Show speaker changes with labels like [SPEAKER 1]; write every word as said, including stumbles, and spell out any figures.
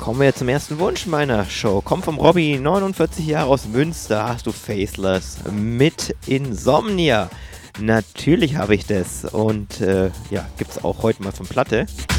[SPEAKER 1] Kommen wir zum ersten Wunsch meiner Show. Kommt vom Robby, neunundvierzig Jahre aus Münster. Hast du Faceless mit Insomnia? Natürlich habe ich das. Und äh, ja, gibt es auch heute mal von Platte.